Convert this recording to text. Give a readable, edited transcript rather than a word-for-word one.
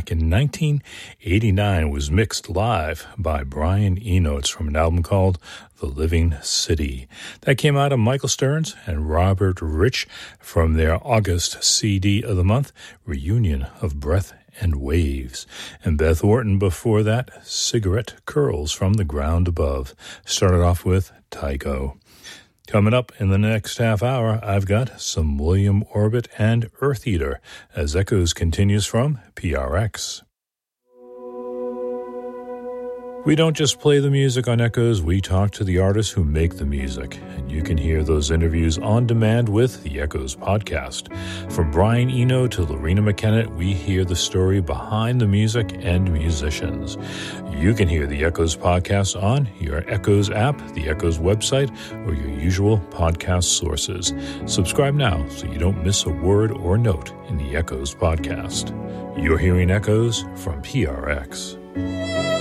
back in 1989. It was mixed live by Brian Eno. It's from an album called The Living City. That came out of Michael Stearns and Robert Rich from their August CD of the month, Reunion of Breath and Waves. And Beth Orton before that, Cigarette Curls from the Ground Above. Started off with Tycho. Coming up in the next half hour, I've got some William Orbit and Earth Eater as Echoes continues from PRX. We don't just play the music on Echoes, we talk to the artists who make the music. And you can hear those interviews on demand with the Echoes podcast. From Brian Eno to Lorena McKenna, we hear the story behind the music and musicians. You can hear the Echoes podcast on your Echoes app, the Echoes website, or your usual podcast sources. Subscribe now so you don't miss a word or note in the Echoes podcast. You're hearing Echoes from PRX.